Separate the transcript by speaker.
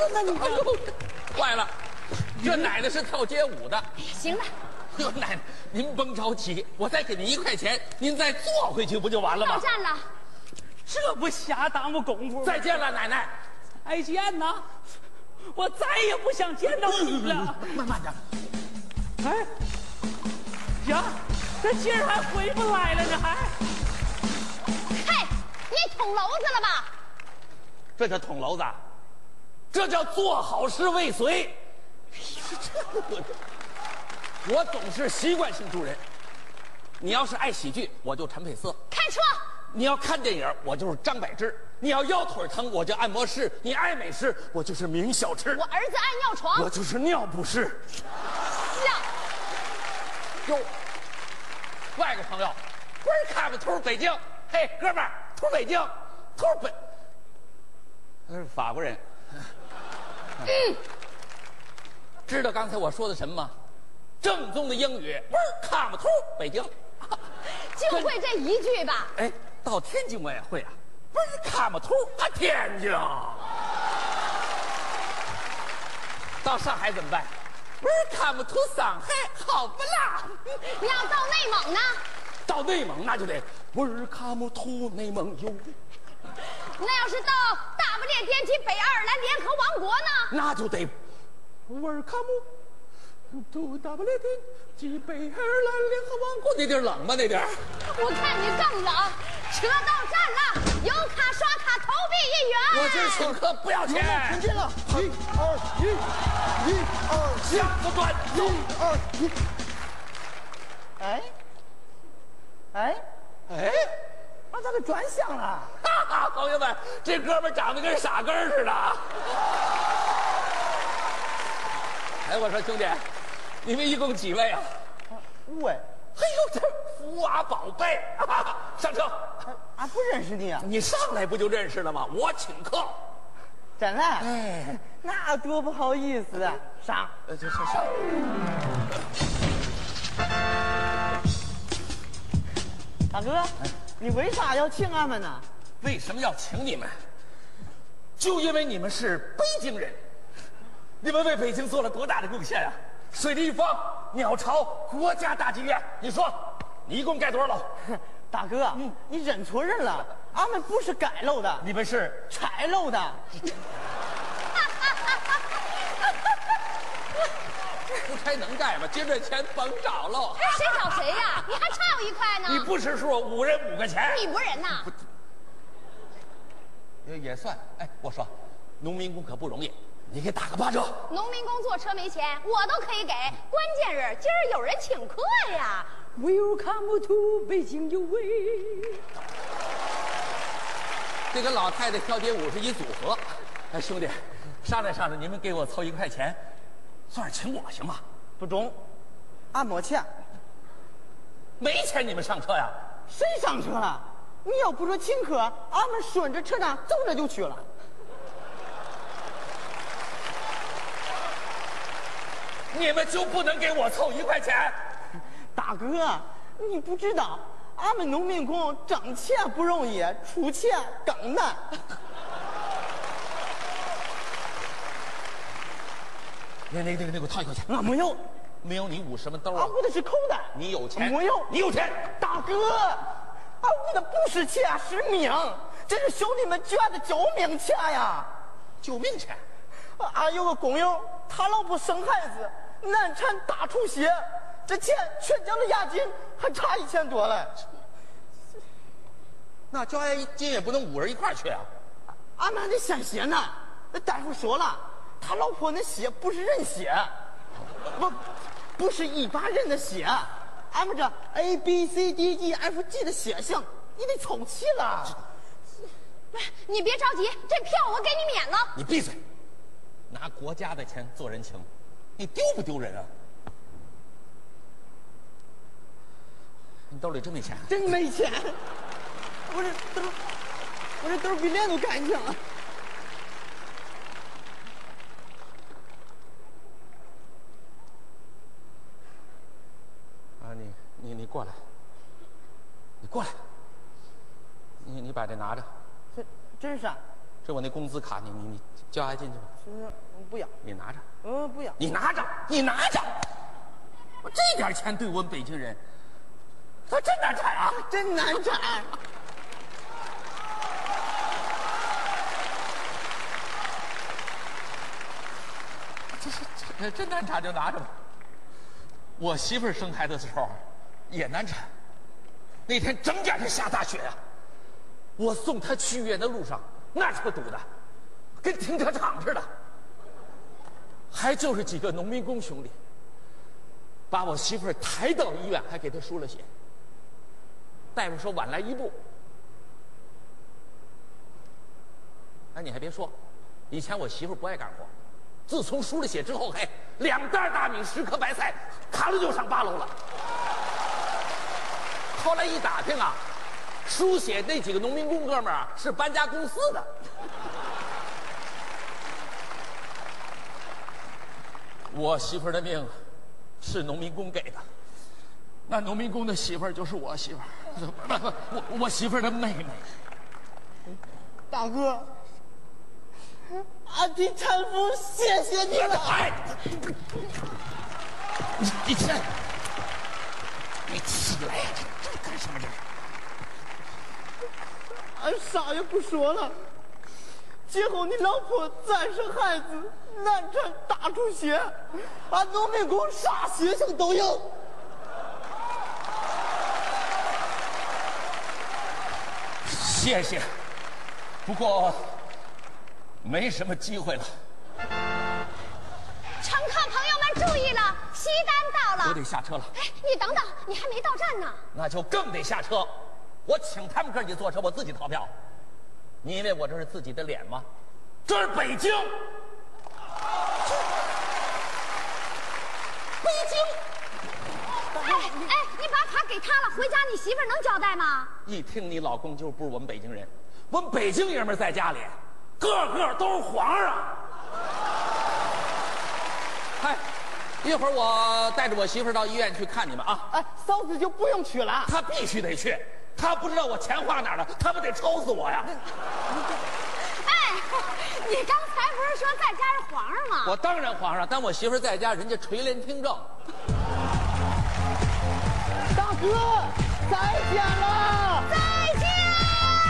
Speaker 1: 那你
Speaker 2: 哎呦，坏了，这奶奶是跳街舞的。
Speaker 3: 行了，
Speaker 2: 哟，奶奶，您甭着急，我再给您1块钱，您再坐回去不就完了吗？
Speaker 3: 到站了。
Speaker 1: 这不瞎耽误功夫。
Speaker 2: 再见了，奶奶。
Speaker 1: 再见呐！我再也不想见到你了。
Speaker 2: 慢点。
Speaker 1: 哎，呀，这今儿还回不来了呢，还。
Speaker 3: 嘿，你捅娄子了吧？
Speaker 2: 这叫捅娄子，这叫做好事未遂。我总是习惯性助人。你要是爱喜剧，我就陈佩斯。
Speaker 3: 开车。
Speaker 2: 你要看电影，我就是张柏芝；你要腰腿疼，我就按摩师；你爱美食，我就是明小吃；
Speaker 3: 我儿子爱尿床，
Speaker 2: 我就是尿不湿。哟，外国朋友，不是看不图北京，嘿，哥们儿，图北京，图北，他是法国人。知道刚才我说的什么吗？正宗的英语，不是看不图北京，
Speaker 3: 就会这一句吧？
Speaker 2: 哎。到天津我也会啊，不是看不图啊天津。到上海怎么办？不是看不图上海好不啦？
Speaker 3: 你要到内蒙呢？
Speaker 2: 到内蒙那就得不是看不图内蒙有。
Speaker 3: 那要是到大不列颠及北爱尔兰联合王国呢？
Speaker 2: 那就得我是看不图大不列颠及北爱尔兰联合王国。那地儿冷吗？那地儿？
Speaker 3: 我看你更冷。车到站了，有卡刷卡，投币1元。
Speaker 2: 我今儿请客不要钱。
Speaker 4: 前进了，1、2、1、1、2，
Speaker 2: 向左转
Speaker 4: ，1、2、1。哎，咋个转向了？
Speaker 2: 哈哈，朋友们，这哥们长得跟傻根似的。哎，我说兄弟，你们一共几位啊
Speaker 4: 5位。
Speaker 2: 哎呦，这福娃宝贝啊！上车。
Speaker 4: 俺不认识你啊。
Speaker 2: 你上来不就认识了吗？我请客。
Speaker 4: 真的？
Speaker 2: 哎，
Speaker 4: 那多不好意思啊！上。
Speaker 2: 上。
Speaker 4: 大哥，你为啥要请俺们呢？
Speaker 2: 为什么要请你们？就因为你们是北京人，你们为北京做了多大的贡献啊！水立方、鸟巢、国家大剧院，你说，你一共盖多少楼？
Speaker 4: 大哥，你认错人了，俺们不是盖楼的，
Speaker 2: 你们是
Speaker 4: 拆楼的。
Speaker 2: 不拆能盖吗？今儿这钱甭找喽。
Speaker 3: 谁找谁呀？你还差我1块呢。
Speaker 2: 你不识数，5人5个钱。
Speaker 3: 你不认呐？
Speaker 2: 也算。哎，我说，农民工可不容易。你给打个8折。
Speaker 3: 农民工坐车没钱，我都可以给。关键是今儿有人请客呀。
Speaker 1: Welcome to 北京有味。
Speaker 2: 这跟老太太跳街舞是一组合。哎，兄弟，商量商量，你们给我凑1块钱，算是请我行吗？
Speaker 4: 不中，俺没钱。
Speaker 2: 没钱你们上车呀？
Speaker 4: 谁上车了？你要不说请客，俺们顺着车站走着就去了。
Speaker 2: 你们就不能给我凑1块钱？
Speaker 4: 大哥，你不知道，俺们农民工挣钱不容易，出钱更难。
Speaker 2: 那给我掏1块钱。
Speaker 4: 俺没有，
Speaker 2: 没有你捂什么兜啊？
Speaker 4: 俺捂的是口袋。
Speaker 2: 你有钱？
Speaker 4: 没有，
Speaker 2: 你有钱。
Speaker 4: 大哥，俺捂的不是钱，是命，这是兄弟们捐的救命钱呀！
Speaker 2: 救命钱？
Speaker 4: 俺有个工友，他老婆生孩子，难产大出血，这钱全交了押金，还差1000多嘞。
Speaker 2: 那交押金也不能5人一块儿去啊。
Speaker 4: 俺们还得献血呢。那大夫说了，他老婆那血不是人血，不是一般人的血。俺们这 A B C D E F G 的血型，你得凑齐了。
Speaker 3: 你别着急，这票我给你免了。
Speaker 2: 你闭嘴！拿国家的钱做人情，你丢不丢人啊？你兜里真没钱？
Speaker 4: 真没钱，我这兜比脸都干净了。
Speaker 2: 啊，你过来，你过来，你把这拿着。
Speaker 4: 这是啥？
Speaker 2: 这我那工资卡，你交还进去吧？
Speaker 4: 不要，
Speaker 2: 你拿着，
Speaker 4: 不要，
Speaker 2: 你拿着，你拿着。我这点钱对我们北京人，他真难产啊！
Speaker 4: 真难产。
Speaker 2: 这真难产就拿着吧。我媳妇儿生孩子的时候也难产，那天整点就下大雪呀、我送她去医院的路上，那车堵的，跟停车场似的。还就是几个农民工兄弟，把我媳妇儿抬到医院，还给她输了血。大夫说晚来一步。哎，你还别说，以前我媳妇儿不爱干活，自从输了血之后，嘿，2袋大米，10颗白菜，咔了就上8楼了。后来一打听啊，输血那几个农民工哥们儿啊，是搬家公司的。我媳妇儿的命是农民工给的，那农民工的媳妇儿就是我媳妇儿，我媳妇儿的妹妹。
Speaker 4: 大哥，安迪产妇，谢谢你了。
Speaker 2: 哎，你起来，你起来呀！这干什么这是？
Speaker 4: 俺啥也不说了。今后你老婆再生孩子难产大出血，俺农民工啥血性都有。
Speaker 2: 谢谢，不过没什么机会了。
Speaker 3: 乘客朋友们注意了，西单到了。
Speaker 2: 我得下车了。
Speaker 3: 哎，你等等，你还没到站呢。
Speaker 2: 那就更得下车。我请他们哥几坐车，我自己逃票。你以为我这是自己的脸吗？这是北京，北京。
Speaker 3: 哎，你把卡给他了，回家你媳妇儿能交代吗？
Speaker 2: 一听你老公就不是我们北京人，我们北京爷们在家里，个个都是皇上。嗨，一会儿我带着我媳妇儿到医院去看你们啊。
Speaker 4: 哎，嫂子就不用去了。
Speaker 2: 她必须得去，她不知道我钱花哪儿了，她不得抽死我呀！
Speaker 3: 哎，你刚才不是说在家是皇上吗？
Speaker 2: 我当然皇上，但我媳妇儿在家，人家垂帘听政。
Speaker 4: 大哥，再见了。